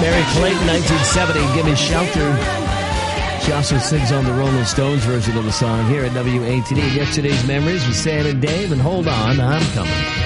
Barry Clayton, 1970, Give Me Shelter. She also sings on the Rolling Stones version of the song here at WATD. Yesterday's memories with Sam and Dave. And hold on, I'm coming.